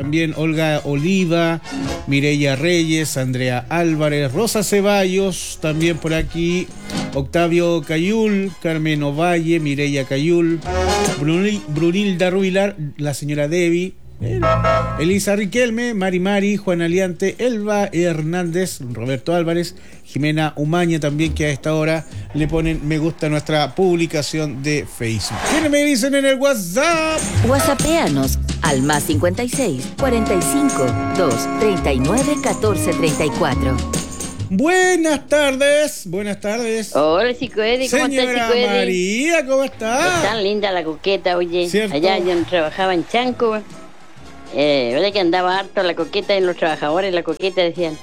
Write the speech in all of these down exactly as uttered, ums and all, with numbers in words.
también Olga Oliva, Mireya Reyes, Andrea Álvarez, Rosa Ceballos, también por aquí Octavio Cayul, Carmen Ovalle, Mireya Cayul, Brunil, Brunilda Rubilar, la señora Debbie, Elisa Riquelme, Mari Mari, Juan Aliante, Elba Hernández, Roberto Álvarez, Jimena Umaña también, que a esta hora le ponen me gusta a nuestra publicación de Facebook. ¿Quiénes me dicen en el WhatsApp? WhatsAppeanos al más cincuenta y seis, cuarenta y cinco, dos, treinta y nueve, catorce, treinta y cuatro. Buenas tardes, buenas tardes. Hola, Chico Eddie, ¿cómo estás, Señora Chico Eddie? María, ¿cómo está? Es tan linda la coqueta, oye. ¿Cierto? Allá yo trabajaba en Chanco. Eh, ¿verdad que andaba harto la coqueta y los trabajadores la coqueta decían?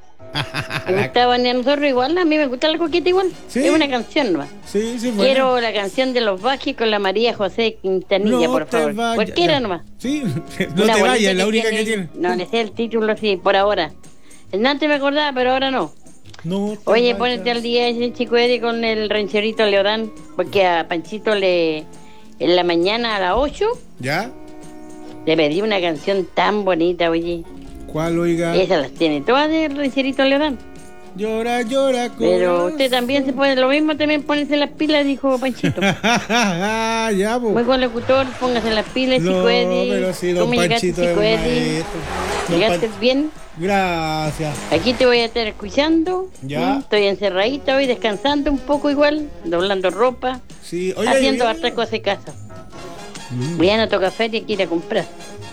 Me gustaban a nosotros igual, a mí me gusta la coqueta igual. ¿Sí? Es una canción nomás. Sí, sí, bueno. Quiero la canción de los Bajes con la María José Quintanilla, No por te favor. vayas, Cualquiera ya. nomás. Sí, no Una te bonita vayas, la única que tiene. tiene. No, le sé el título, sí, por ahora. Antes me acordaba, pero ahora no. No te Oye, vayas. ponete al día ese, Chico Eddie, con el rancherito Leodán, porque a Panchito le en la mañana a las ocho ¿Ya? le pedí una canción tan bonita, oye. ¿Cuál, oiga? Esas las tiene todas del rancherito Leodán. Llora, llora, Pero corazón. usted también se pone lo mismo, también póngase las pilas, dijo Panchito. Ya, pues. Muy buen locutor, póngase las pilas, No, Chico Eddie. pero sí, don ¿Cómo llegaste, Panchito es Chico un Eddie? maestro. Don ¿Llegaste Pan- bien? Gracias. Aquí te voy a estar escuchando. Ya. ¿Mm? Estoy encerradita hoy, descansando un poco igual, doblando ropa, Sí, oye, haciendo oye, hartas cosas de casa. Mm. Voy a no tocar feria que ir a comprar.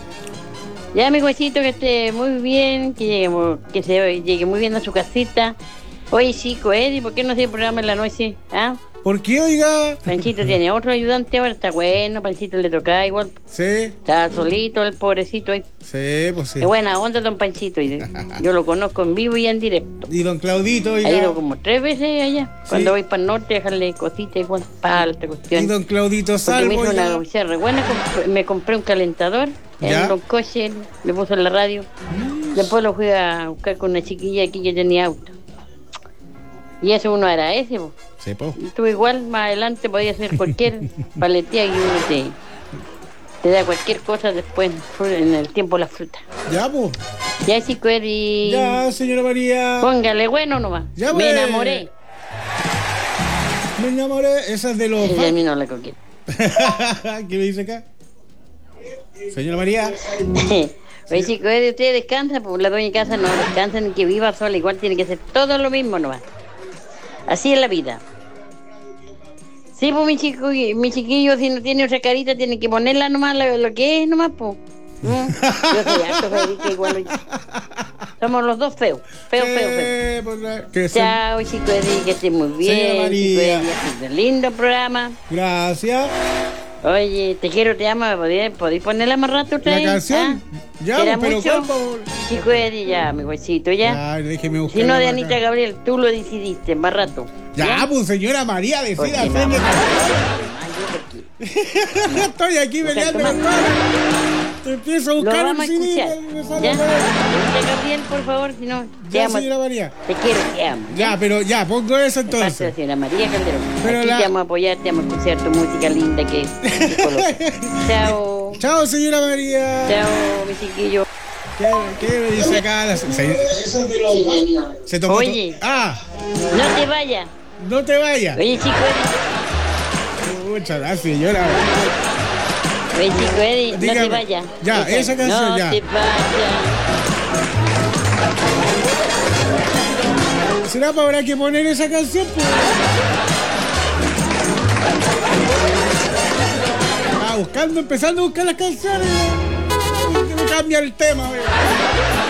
Ya, mi huesito, que esté muy bien, que llegue, mu- que se llegue muy bien a su casita. Oye, Chico Eddie, ¿por qué no hacía programa en la noche? ¿Ah? ¿Por qué, oiga? Panchito tiene otro ayudante ahora, está bueno, Panchito le tocaba igual. Sí, Está solito el pobrecito ahí. sí, pues sí. Es buena onda, don Panchito. y Yo lo conozco en vivo y en directo. Y don Claudito, Ha oiga. ido como tres veces allá. Sí. Cuando voy para el norte, dejarle cositas igual, palta, Y cuestión. don Claudito Porque me Salvo, hizo oiga. una cierre buena, comp- me compré un calentador ¿Ya? en Don Coche, le puso en la radio. Después lo fui a buscar con una chiquilla aquí que tenía auto. Y eso uno era ese, po. Sí, po. Y tú igual, más adelante podía hacer cualquier paletía y uno te, te da cualquier cosa después, en el tiempo de la fruta. Ya, pues. Ya, Chico Eddie, Ya, señora María. póngale bueno nomás. Ya, me pues. enamoré. Me enamoré. Esa es de los. Se terminó la coqueta. ¿Qué me dice acá? Señora María. Oye, Chico Eddie, usted descansa, pues la doña casa no descansa ni que viva sola, igual tiene que hacer todo lo mismo nomás. Así es la vida. Sí, pues mi chico, mi chiquillo, si no tiene otra carita, tiene que ponerla nomás lo, lo que es nomás, pues. ¿Mm? Yo soy harto feíta igual. Oye. Somos los dos feos, feo, feo, feo. Eh, pues, la- que se- Chao, Chico Eddie, que estés muy Señora bien. Chico María. Eddie, ha sido un lindo programa. Gracias. Oye, te quiero, te amo, ¿podéis, podéis ponerla más rato otra La vez? canción. ¿Ah? Ya, ¿Será pero mucho? ¿cuál, por Chico Eddie, ya, mi huesito, ya. Ya, déjeme buscar. Si no, de Anita Gabriel, tú lo decidiste, más rato. Ya, pues señora María, Porque decida. no, hacerle- mamá, yo porque- Estoy aquí Busca peleando, tu mamá. hermano. Te empiezo a Lo buscar vamos a un C D. escuchar. me sale ¿Ya? todo. Anita Gabriel, por favor, si no, te Ya, amo. señora María. Te quiero, te amo. Ya, pero ya, pongo eso De parte de la entonces. señora María Calderón. Pero Aquí la- te vamos a apoyar, te vamos a escuchar tu música linda que es psicológica. Chao. Chao, señora María. Chao, mi chiquillo. ¿Qué, qué me dice acá? La- se, se tomó. Oye. to- Ah, No te vayas. no te vayas. Oye, chico Eddie. Muchas gracias, señora. Oye, chico Eddie, no Dígame. te vayas. Ya, esa canción, no ya. te vayas. ¿Será para habrá que poner esa canción? Pues? Ah, buscando, empezando a buscar las canciones. Que me cambia el tema, wey.